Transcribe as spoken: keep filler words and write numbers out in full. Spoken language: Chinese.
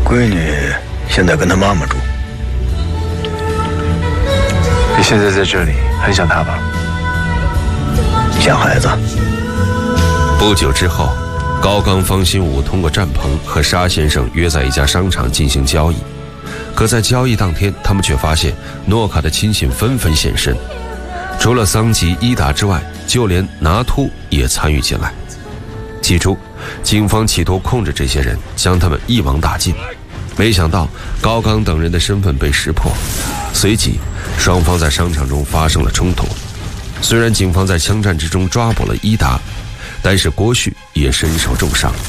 闺女现在跟她妈妈住。 你现在在这里，很想她吧？ 想孩子。 不久之后，高刚、方新武通过战鹏和沙先生约在一家商场进行交易。可在交易当天，他们却发现诺卡的亲信纷纷现身，除了桑吉、伊达之外，就连拿秃也参与进来。起初，警方企图控制这些人，将他们一网打尽，没想到高刚等人的身份被识破，随即双方在商场中发生了冲突。虽然警方在枪战之中抓捕了伊达，但是郭旭也身受重伤。